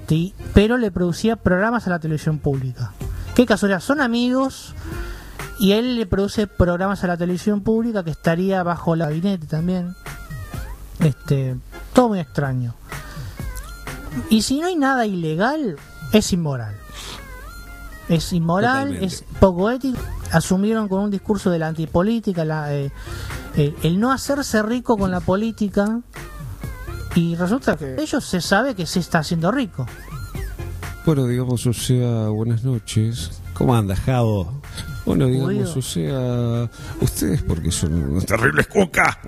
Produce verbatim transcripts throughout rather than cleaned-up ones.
este, pero le producía programas a la televisión pública. Qué casualidad, son amigos y él le produce programas a la televisión pública que estaría bajo el gabinete también. Este, todo muy extraño. Y si no hay nada ilegal, es inmoral. Es inmoral, totalmente. Es poco ético. Asumieron con un discurso de la antipolítica, la, eh, el, el no hacerse rico con la política, y resulta que ellos se sabe que se está haciendo rico. Bueno, digamos, o sea, buenas noches. ¿Cómo anda, Javo? Bueno, digamos, Oído. o sea, ustedes porque son unos terribles cucas.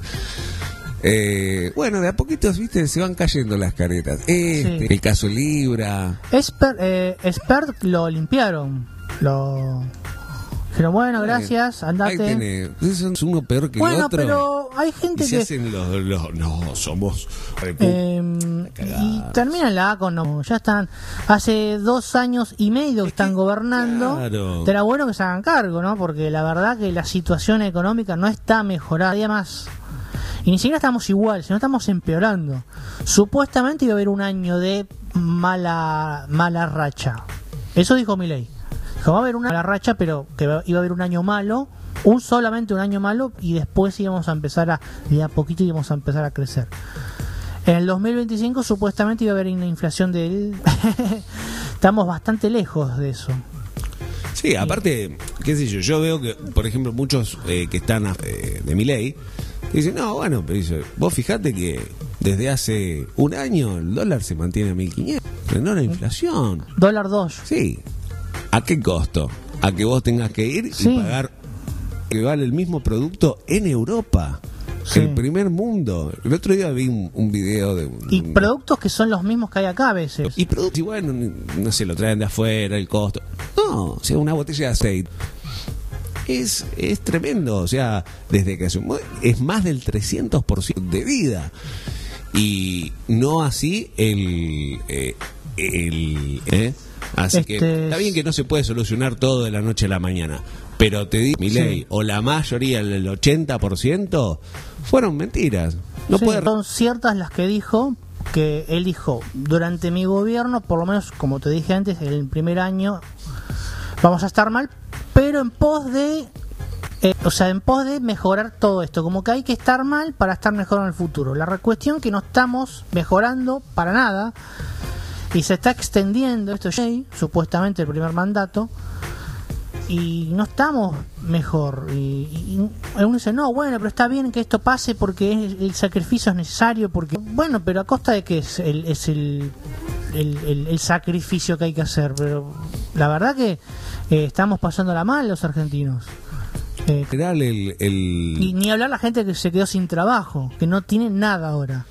Eh, bueno, de a poquitos, viste, se van cayendo las caretas. Este, sí. El caso Libra. Esper, eh, Expert lo limpiaron. Lo dijeron, bueno, gracias, andate. Ahí tenés. Son uno peor que bueno, el otro. Pero hay gente y que. Se hacen los, los, no, somos. Eh, y terminan la con no. Ya están. Hace dos años y medio que están que, gobernando. Claro. Será bueno que se hagan cargo, ¿no? Porque la verdad que la situación económica no está mejorada. Y además. Y ni siquiera estamos igual, sino estamos empeorando. Supuestamente iba a haber un año de mala mala racha. Eso dijo Milei. Dijo, va a haber una mala racha, pero que iba a haber un año malo, un solamente un año malo, y después íbamos a empezar a, de a poquito íbamos a empezar a crecer. En el dos mil veinticinco supuestamente iba a haber una inflación del... Estamos bastante lejos de eso. Sí, aparte, qué sé yo, yo veo que, por ejemplo, muchos eh, que están eh, de Milei dicen, no, bueno, pero dice, vos fijate que desde hace un año el dólar se mantiene a mil quinientos, no la inflación. Dólar dos. Sí. ¿A qué costo? A que vos tengas que ir sí. y pagar que vale el mismo producto en Europa. Sí. El primer mundo. El otro día vi un, un video de... Un, y productos que son los mismos que hay acá a veces. Y productos, y bueno, no sé, lo traen de afuera, el costo. No, o sea, una botella de aceite. Es, es tremendo, o sea, desde que se es más del trescientos por ciento de vida. Y no así el... Eh, el ¿eh? Así este... que está bien que no se puede solucionar todo de la noche a la mañana, pero te digo, Milei, sí. o la mayoría, el ochenta por ciento, fueron mentiras. No sí, puede... Son ciertas las que dijo, que él dijo, durante mi gobierno, por lo menos como te dije antes, en el primer año vamos a estar mal, pero en pos de... Eh, o sea, en pos de mejorar todo esto, como que hay que estar mal para estar mejor en el futuro. La cuestión que no estamos mejorando para nada y se está extendiendo esto, supuestamente el primer mandato, y no estamos mejor. Y, y, y uno dice, no, bueno, pero está bien que esto pase porque es, el sacrificio es necesario, porque bueno, pero a costa de que es el, es el, el, el, el sacrificio que hay que hacer. Pero la verdad que eh, estamos pasándola mal los argentinos. Eh, el, el... Y ni hablar la gente que se quedó sin trabajo, que no tiene nada ahora.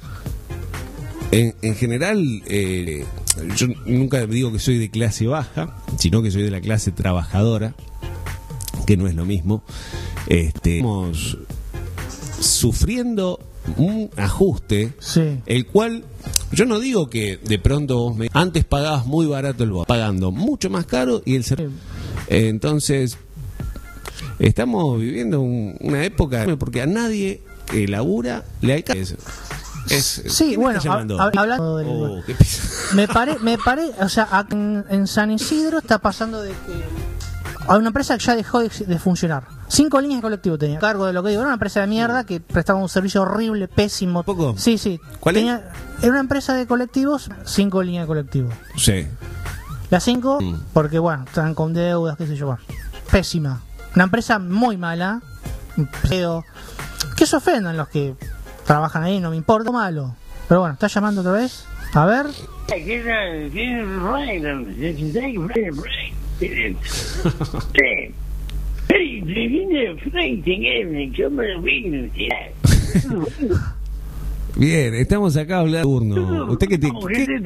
En, en general, eh, yo nunca digo que soy de clase baja, sino que soy de la clase trabajadora, que no es lo mismo. Este, estamos sufriendo un ajuste, sí. el cual yo no digo que de pronto vos me, antes pagabas muy barato el bono, pagando mucho más caro y el servicio. Eh, entonces, estamos viviendo un, una época porque a nadie que labura le alcanza. Es, sí, bueno, hab, hablando del... Oh, me pare, me pare, o sea, en, en San Isidro está pasando de que hay una empresa que ya dejó de, de funcionar. Cinco líneas de colectivo tenía. A cargo de lo que digo, era una empresa de mierda que prestaba un servicio horrible, pésimo. ¿Poco? Sí, sí. ¿Cuál tenía, es? Era una empresa de colectivos, cinco líneas de colectivo. Sí. Las cinco, mm. porque bueno, están con deudas, qué sé yo. Bueno, pésima. Una empresa muy mala. Pero que se ofendan los que trabajan ahí, no me importa, malo. Pero bueno, ¿está llamando otra vez? A ver. Bien, estamos acá hablando turno. ¿Usted qué tiene?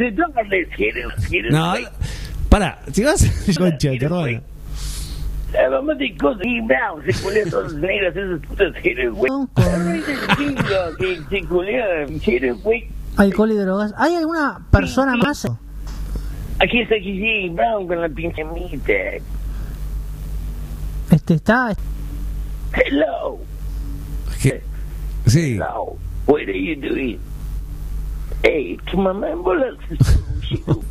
No, pará, si vas a concha, te roban. Vamos de cosas y bravo, se culea todas las negras, esas putas que güey. Que se culea, güey. Alcohol y drogas. ¿Hay alguna persona sí, más? Aquí está Gigi Brown con la pinche mitad. Este está. Hello. ¿Qué? Sí. Hello. What are you doing? Hey, to my man,